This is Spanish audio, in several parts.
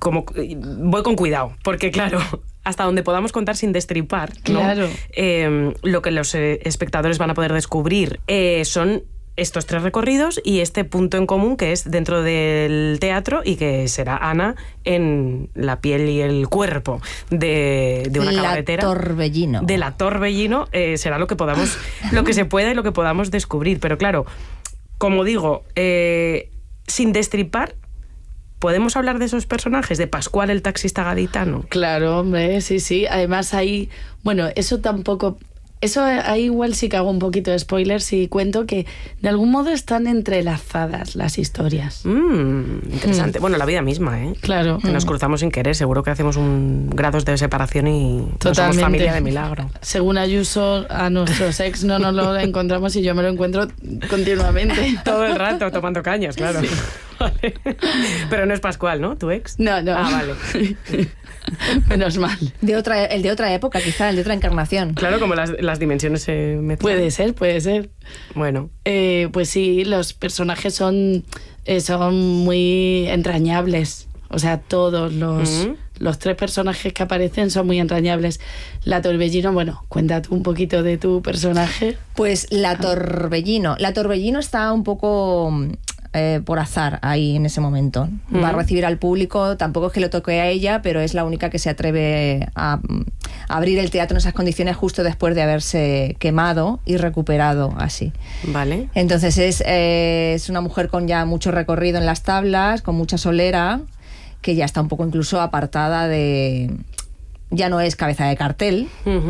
voy con cuidado, porque claro, hasta donde podamos contar sin destripar, ¿no? Claro. Lo que los espectadores van a poder descubrir son estos 3 recorridos y este punto en común que es dentro del teatro y que será Ana en la piel y el cuerpo de una cabaretera. Torbellino. De la Torbellino. Será lo que se pueda y lo que podamos descubrir. Pero claro, como digo, sin destripar, ¿podemos hablar de esos personajes? De Pascual, el taxista gaditano. Claro, hombre, sí. Además ahí, bueno, eso tampoco... Eso ahí igual sí que hago un poquito de spoilers y cuento que de algún modo están entrelazadas las historias. Interesante. Bueno, la vida misma, ¿eh? Claro. Que nos cruzamos sin querer. Seguro que hacemos grados de separación y no somos familia de milagro. Según Ayuso, a nuestros ex no nos lo encontramos y yo me lo encuentro continuamente. Todo el rato, tomando cañas, claro. Sí. Vale. Pero no es Pascual, ¿no? ¿Tu ex? No. Ah, vale. Menos mal. El de otra época, quizá, el de otra encarnación. Claro, como las dimensiones se mezclan. Puede ser. Bueno. Pues sí, los personajes son muy entrañables. O sea, todos los 3 personajes que aparecen son muy entrañables. La Torbellino, bueno, cuéntate un poquito de tu personaje. Pues la Torbellino está un poco... por azar ahí en ese momento. Va a recibir al público, tampoco es que lo toque a ella, pero es la única que se atreve a abrir el teatro en esas condiciones justo después de haberse quemado y recuperado así. Vale. Entonces es una mujer con ya mucho recorrido en las tablas, con mucha solera, que ya está un poco incluso apartada ya no es cabeza de cartel,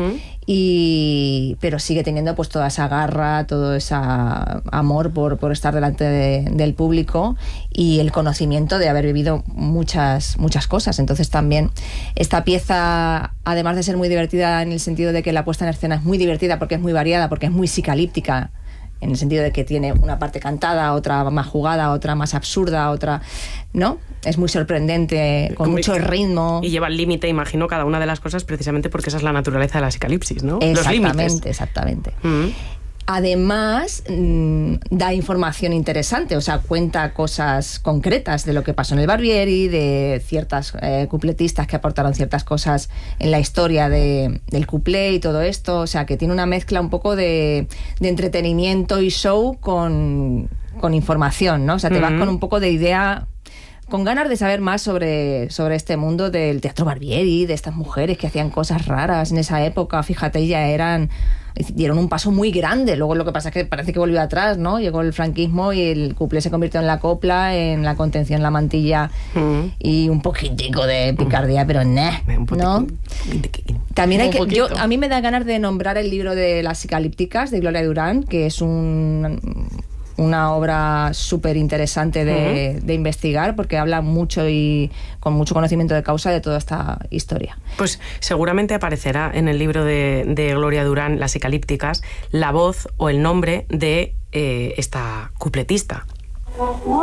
pero sigue teniendo pues toda esa garra, todo ese amor por estar delante del público y el conocimiento de haber vivido muchas cosas. Entonces también esta pieza, además de ser muy divertida en el sentido de que la puesta en escena es muy divertida porque es muy variada, porque es muy psicalíptica, en el sentido de que tiene una parte cantada, otra más jugada, otra más absurda, otra... ¿no? Es muy sorprendente, con mucho ritmo. Y lleva al límite, imagino, cada una de las cosas precisamente porque esa es la naturaleza de la psicalipsis, ¿no? Exactamente, los límites. Exactamente. Además, da información interesante, o sea, cuenta cosas concretas de lo que pasó en el Barbieri, de ciertas cupletistas que aportaron ciertas cosas en la historia del cuplé y todo esto, o sea, que tiene una mezcla un poco de entretenimiento y show con información, ¿no? O sea, te vas con un poco de idea... con ganas de saber más sobre este mundo del teatro Barbieri, de estas mujeres que hacían cosas raras en esa época. Fíjate, dieron un paso muy grande. Luego lo que pasa es que parece que volvió atrás, ¿no? Llegó el franquismo y el cuplé se convirtió en la copla, en la contención, la mantilla y un poquitico de picardía, pero ¿no? También a mí me da ganas de nombrar el libro de Las psicalípticas de Gloria Durán, que es una obra súper interesante de investigar, porque habla mucho y con mucho conocimiento de causa de toda esta historia. Pues seguramente aparecerá en el libro de Gloria Durán, Las psicalípticas, la voz o el nombre de esta cupletista.